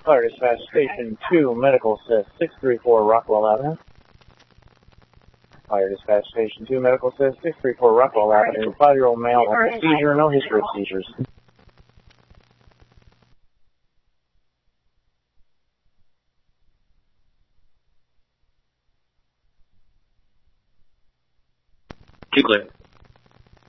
Fire Dispatch Station 2, Medical Assist, 634 Rockwell Avenue. Fire Dispatch Station 2, Medical Assist, 634 Rockwell Avenue. 5-year-old male has a seizure, no history of seizures. Too clear.